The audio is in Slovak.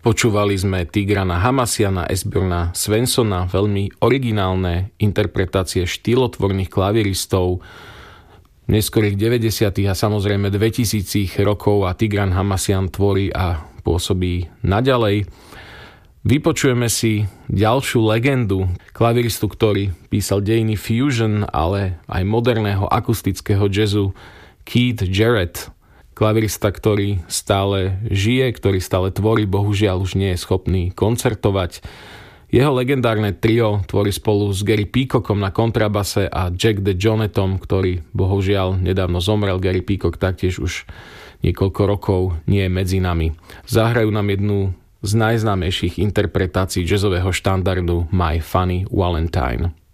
Počúvali sme Tigrana Hamasiana, Esbjörna Svenssona, veľmi originálne interpretácie štýlotvorných klavíristov neskorých 90. a samozrejme 2000 rokov, a Tigran Hamasian tvorí a pôsobí naďalej. Vypočujeme si ďalšiu legendu, klaviristu, ktorý písal dejiny fusion, ale aj moderného akustického jazzu, Keith Jarrett. Klavirista, ktorý stále žije, ktorý stále tvorí, bohužiaľ už nie je schopný koncertovať. Jeho legendárne trio tvorí spolu s Gary Peacockom na kontrabase a Jack DeJohnettom, ktorý bohužiaľ nedávno zomrel. Gary Peacock taktiež už niekoľko rokov nie je medzi nami. Zahrajú nám jednu z najznámejších interpretácií jazzového štandardu My Funny Valentine.